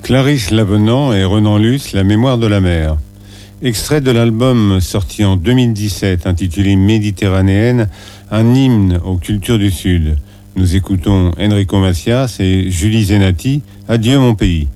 Clarisse Lavenant et Renan Luce, La mémoire de la mer. Extrait de l'album sorti en 2017 intitulé Méditerranéenne, un hymne aux cultures du Sud. Nous écoutons Enrico Macias et Julie Zenati, Adieu mon pays.